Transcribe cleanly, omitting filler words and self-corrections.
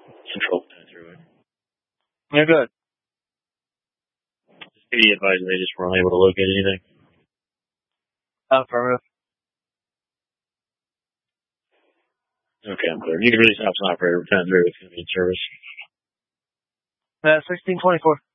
Control that through it. Yeah, good. PD advised they just weren't able to locate anything. Affirmative. Okay, I'm clear. You can release an option operator. 10-3 is going to be in service. 1624.